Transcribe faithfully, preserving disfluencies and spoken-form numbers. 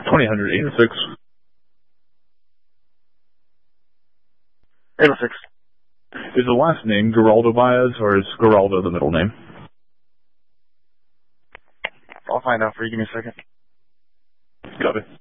twenty hundred eight oh six. eight oh six. Is the last name Geraldo Baez, or is Geraldo the middle name? I'll find out for you. Give me a second. Copy.